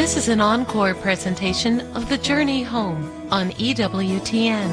This is an encore presentation of The Journey Home on EWTN.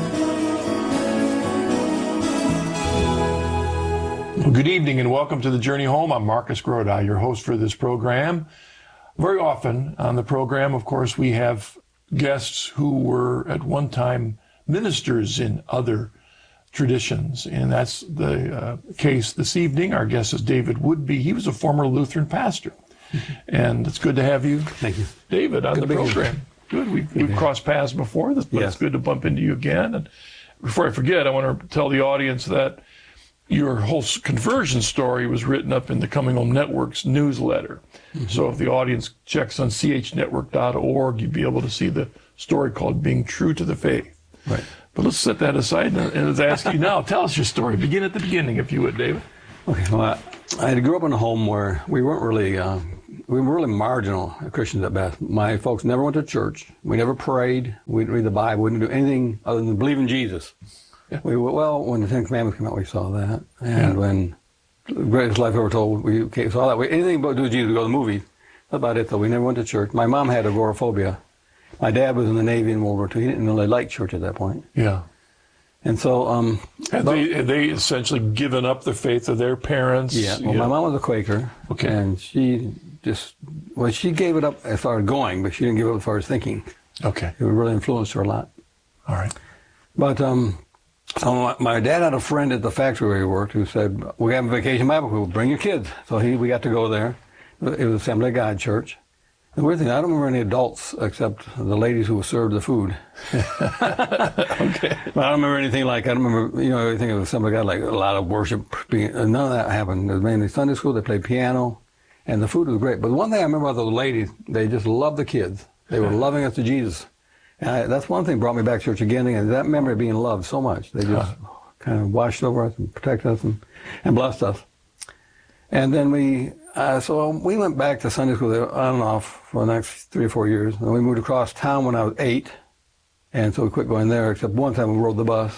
Well, good evening and welcome to The Journey Home. I'm Marcus Grodi, your host for this program. Very often on the program, of course, we have guests who were at one time ministers in other traditions, and that's the case this evening. Our guest is David Woodby. He was a former Lutheran pastor, and it's good to have you, Thank you, David, on the program. Good. We've crossed paths before this, but It's good to bump into you again. And before I forget, I want to tell the audience that your whole conversion story was written up in the Coming Home Network's newsletter. Mm-hmm. So if the audience checks on chnetwork.org, you'd be able to see the story called Being True to the Faith. Right. But let's set that aside and let's ask you now. Tell us your story. Begin at the beginning, if you would, David. Okay. Well, I grew up in a home where we weren't really, we were really marginal Christians at best. My folks never went to church. We never prayed. We didn't read the Bible. We didn't do anything other than believe in Jesus. Yeah. When the Ten Commandments came out, we saw that. And when The Greatest Life Ever Told, we saw that. Anything but do with Jesus, we go to the movie. That's about it, though. We never went to church. My mom had agoraphobia. My dad was in the Navy in World War II. He didn't really like church at that point. Yeah. And so... Had they essentially given up the faith of their parents? Yeah. Well, my mom was a Quaker. Okay. And she she gave it up as far as going, but she didn't give it up as far as thinking. Okay. It really influenced her a lot. All right. But so my dad had a friend at the factory where he worked who said, "We have a vacation Bible school. Bring your kids." So we got to go there. It was Assembly of God Church. The weird thing, I don't remember any adults except the ladies who served the food. Okay. But I don't remember anything like, I don't remember, everything of Assembly of God, like a lot of worship. None of that happened. It was mainly Sunday school. They played piano, and the food was great. But the one thing I remember about those ladies, they just loved the kids. They were loving us to Jesus. And that's one thing brought me back to church again, and that memory of being loved so much. They just kind of watched over us and protected us and blessed us. And then we went back to Sunday school on and off for the next 3 or 4 years. And we moved across town when I was 8, and so we quit going there, except one time we rode the bus.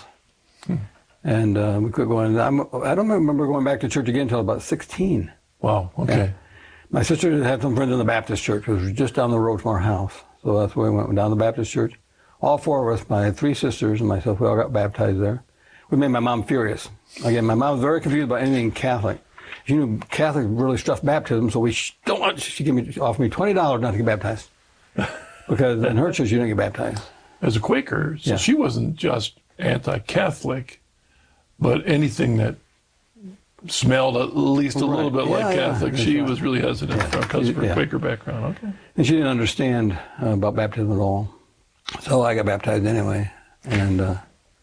And we quit going. I don't remember going back to church again until about 16. Wow, okay. And my sister had some friends in the Baptist church, which was just down the road from our house. So that's where we went down to the Baptist church. All 4 of us, my 3 sisters and myself, we all got baptized there. We made my mom furious. Again, my mom was very confused about anything Catholic. She knew Catholics really stuffed baptism, so she offered me $20 not to get baptized. Because in her church, you didn't get baptized. As a Quaker, so she wasn't just anti-Catholic, but anything that smelled at least a little bit like Catholic, she was really hesitant because of her Quaker background. Okay. And she didn't understand about baptism at all. So I got baptized anyway, and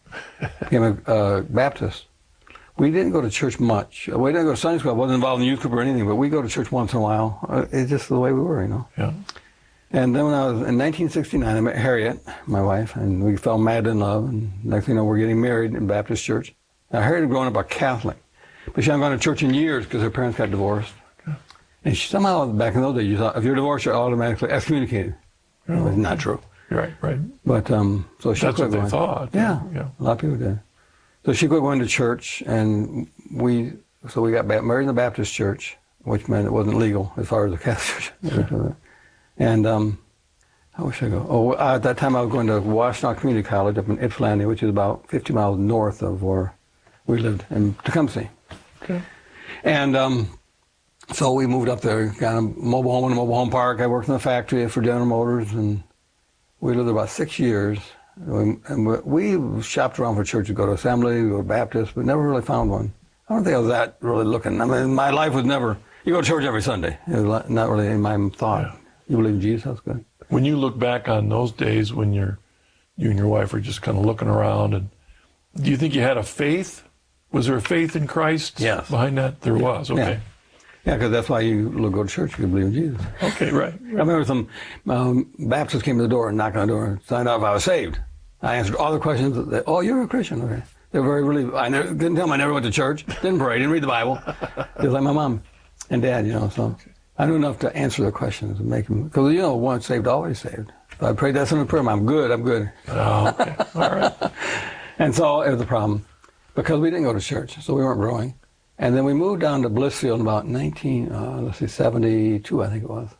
became a Baptist. We didn't go to church much. We didn't go to Sunday school. I wasn't involved in youth group or anything, but we go to church once in a while. It's just the way we were, Yeah. And then when I was in 1969, I met Harriet, my wife, and we fell mad in love. And next thing you know, we're getting married in Baptist church. Now, Harriet had grown up a Catholic, but she hadn't gone to church in years because her parents got divorced. Okay. And somehow, back in those days, you thought if you're divorced, you're automatically excommunicated. It was not true. Right. But so she That's what they thought. Yeah, a lot of people did. So she quit going to church, and we got married in the Baptist church, which meant it wasn't legal as far as the Catholic church. And how wish I go? At that time I was going to Washtenaw Community College up in Ypsilanti, which is about 50 miles north of where we lived in Tecumseh. Okay. And so we moved up there, got a mobile home in a mobile home park. I worked in the factory for General Motors, and we lived there about 6 years. And we shopped around for church to go to Assembly, go to Baptist, but never really found one. I don't think I was that really looking. I mean, my life was never, you go to church every Sunday. It was not really in my thought. Yeah. You believe in Jesus, that's good. When you look back on those days when you and your wife were just kind of looking around, and do you think you had a faith? Was there a faith in Christ behind that? There was, okay. Yeah, because that's why you go to church, you believe in Jesus. Okay, right. I remember some Baptists came to the door and knocked on the door and signed out if I was saved. I answered all the questions. You're a Christian. Okay. They were very relieved. I didn't tell them I never went to church, didn't pray, didn't read the Bible. Just like my mom and dad, so I knew enough to answer their questions and make them, because once saved, always saved. So I prayed that simple prayer, I'm good. Oh, okay. All right. And so it was a problem because we didn't go to church, so we weren't growing. And then we moved down to Blissfield in about 72, I think it was.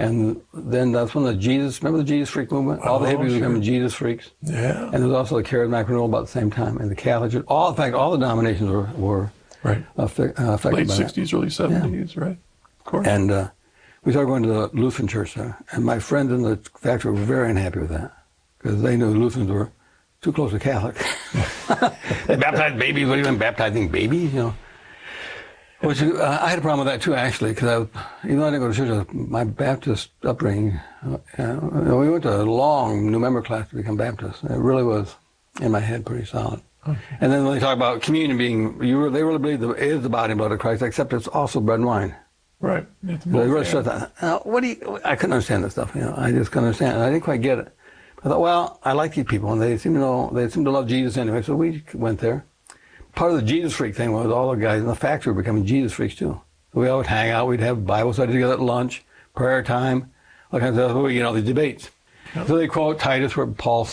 And then that's when remember the Jesus Freak movement? All the hippies became Jesus Freaks. Yeah. And there was also the Charismatic Renewal about the same time. And the Catholic Church, all the denominations were right. affected Late by 60s, early 70s, right? Of course. And we started going to the Lutheran church there. And my friends in the factory were very unhappy with that because they knew Lutherans were too close to Catholic. They baptized babies. What are you even baptizing babies? Which I had a problem with that too, actually, because even though I didn't go to church, my Baptist upbringing, we went to a long new member class to become Baptist. It really was in my head pretty solid. Okay. And then when they talk about communion being, they really believe it is the body and blood of Christ, except it's also bread and wine. Right. They really stressed that. I couldn't understand this stuff. I just couldn't understand it. I didn't quite get it. I thought, well, I like these people, and they seem to love Jesus anyway. So we went there. Part of the Jesus Freak thing was all the guys in the factory were becoming Jesus Freaks too. We all would hang out. We'd have Bible study together at lunch, prayer time, all kinds of stuff. The debates. Yep. So they quote Titus where Paul said,